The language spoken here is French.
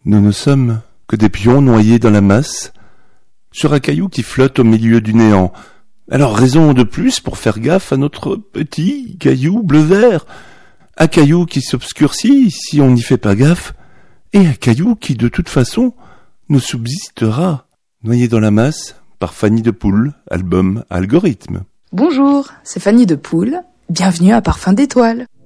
Nous ne sommes que des pions noyés dans la masse, sur un caillou qui flotte au milieu du néant. Alors raison de plus pour faire gaffe à notre petit caillou bleu-vert. Un caillou qui s'obscurcit si on n'y fait pas gaffe, et un caillou qui de toute façon nous subsistera. Noyé dans la masse par Fanny de Poule, album Algorithme. Bonjour, c'est Fanny de Poule, bienvenue à Parfum d'étoiles.